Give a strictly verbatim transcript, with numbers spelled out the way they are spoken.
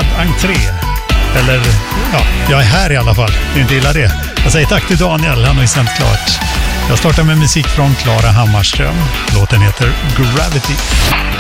Oplanerad entré. Eller, ja, jag är här i alla fall. Det är inte illa det. Jag säger tack till Daniel, han har ju sänt klart. Jag startar med musik från Klara Hammarström. Låten heter Gravity.